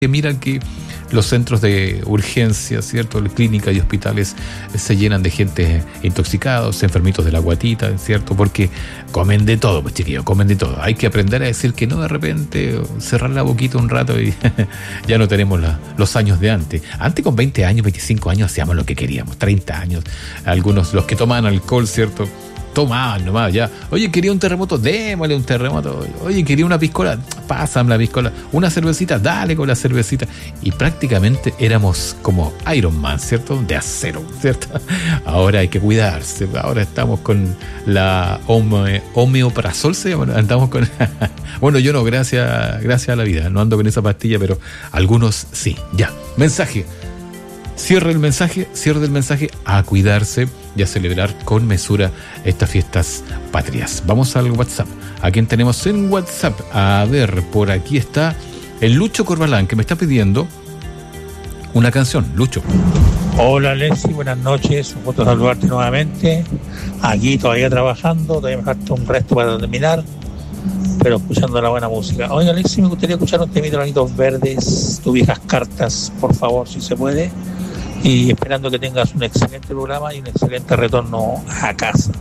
que mira que los centros de urgencia, ¿cierto? Clínicas y hospitales se llenan de gente intoxicados, enfermitos de la guatita, ¿cierto? Porque comen de todo, pues chiquillos, comen de todo. Hay que aprender a decir que no de repente, cerrar la boquita un rato y ya no tenemos los años de antes. Antes con 20 años, 25 años hacíamos lo que queríamos, 30 años. Algunos, los que tomaban alcohol, ¿cierto? Tomaban nomás, ya. Oye, quería un terremoto, démosle un terremoto. Oye, quería una piscola, pásame la piscola. Una cervecita, dale con la cervecita. Y prácticamente éramos como Iron Man, ¿cierto? De acero, ¿cierto? Ahora hay que cuidarse. Ahora estamos con la homeoprazol, ¿se llama? Andamos con... Bueno, yo no, gracias a la vida. No ando con esa pastilla, pero algunos sí. Ya, mensaje. Cierre del mensaje, a cuidarse y a celebrar con mesura estas fiestas patrias. Vamos al WhatsApp. ¿A quién tenemos en WhatsApp? A ver, por aquí está el Lucho Corbalán, que me está pidiendo una canción. Lucho. Hola Alexi, buenas noches. Un gusto saludarte nuevamente. Aquí todavía trabajando, todavía me falta un resto para terminar, pero escuchando la buena música. Oye Alexi, me gustaría escuchar un temita de Enanitos Verdes, tus viejas cartas, por favor, si se puede. Y esperando que tengas un excelente programa y un excelente retorno a casa.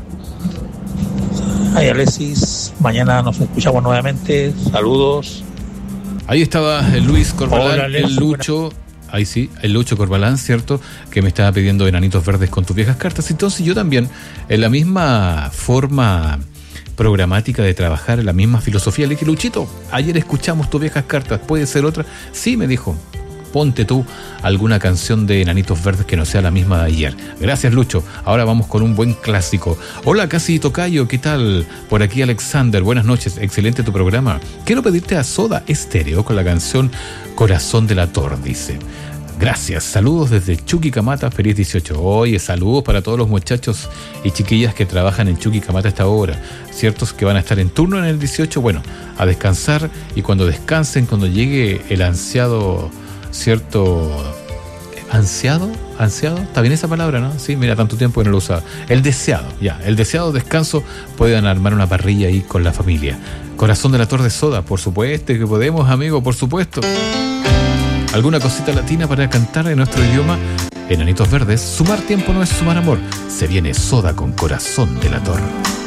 Ay, Alexis, mañana nos escuchamos nuevamente. Saludos. Ahí estaba el Luis Corbalán. Hola, Alexis, el Lucho. Ahí sí, el Lucho Corbalán, ¿cierto? Que me estaba pidiendo Enanitos Verdes con tus viejas cartas. Entonces yo también, en la misma forma programática de trabajar, en la misma filosofía, le dije, Luchito, ayer escuchamos tus viejas cartas, ¿puede ser otra? Sí, me dijo. Ponte tú alguna canción de Enanitos Verdes que no sea la misma de ayer. Gracias, Lucho. Ahora vamos con un buen clásico. Hola, casi tocayo, ¿qué tal? Por aquí Alexander, buenas noches, excelente tu programa. Quiero pedirte a Soda Stereo con la canción Corazón Delator, dice. Gracias, saludos desde Chuquicamata, feliz 18. Oye, saludos para todos los muchachos y chiquillas que trabajan en Chuquicamata a esta hora. Ciertos que van a estar en turno en el 18, bueno, a descansar, y cuando descansen, cuando llegue el ansiado... ¿Cierto? ¿Ansiado? ¿Está bien esa palabra, no? Sí, mira, tanto tiempo que no lo usaba. El deseado descanso, puedan armar una parrilla ahí con la familia. Corazón Delator de Soda, por supuesto que podemos, amigo, por supuesto. ¿Alguna cosita latina para cantar en nuestro idioma? Enanitos Verdes, sumar tiempo no es sumar amor. Se viene Soda con Corazón Delator.